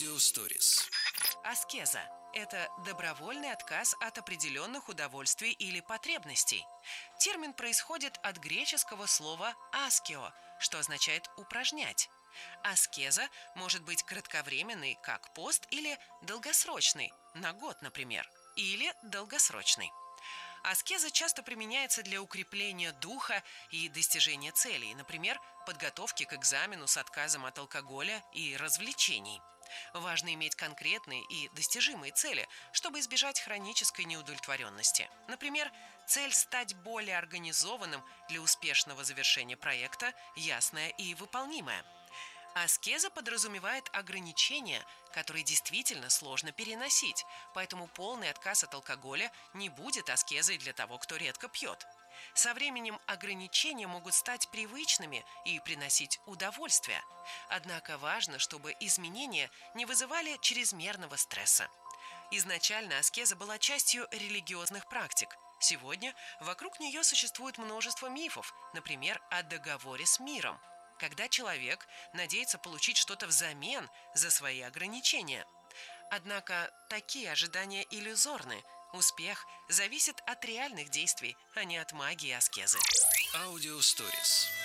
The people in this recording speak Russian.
Аудиосторис. Аскеза – это добровольный отказ от определенных удовольствий или потребностей. Термин происходит от греческого слова «аскео», что означает «упражнять». Аскеза может быть кратковременной, как пост, или долгосрочной, на год, например, или долгосрочной. Аскеза часто применяется для укрепления духа и достижения целей, например, подготовки к экзамену с отказом от алкоголя и развлечений. Важно иметь конкретные и достижимые цели, чтобы избежать хронической неудовлетворенности. Например, цель стать более организованным для успешного завершения проекта ясная и выполнимая. Аскеза подразумевает ограничения, которые действительно сложно переносить, поэтому полный отказ от алкоголя не будет аскезой для того, кто редко пьет. Со временем ограничения могут стать привычными и приносить удовольствие. Однако важно, чтобы изменения не вызывали чрезмерного стресса. Изначально аскеза была частью религиозных практик. Сегодня вокруг нее существует множество мифов, например, о договоре с миром, когда человек надеется получить что-то взамен за свои ограничения. Однако такие ожидания иллюзорны. Успех зависит от реальных действий, а не от магии аскезы. Аудиосторис.